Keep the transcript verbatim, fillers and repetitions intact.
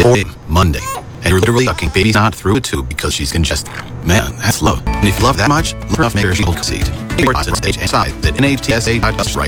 day, Monday, and you're literally sucking baby's not through a tube because she's congested. Man, that's love. And if you love that much, love enough make her she'll concede. Stage inside that N H T S A just right.